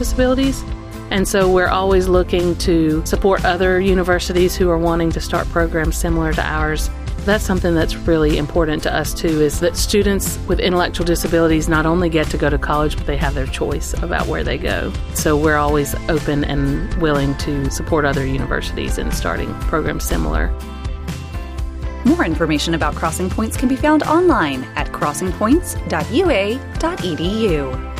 disabilities. And so we're always looking to support other universities who are wanting to start programs similar to ours. That's something that's really important to us, too, is that students with intellectual disabilities not only get to go to college, but they have their choice about where they go. So we're always open and willing to support other universities in starting programs similar. More information about Crossing Points can be found online at crossingpoints.ua.edu.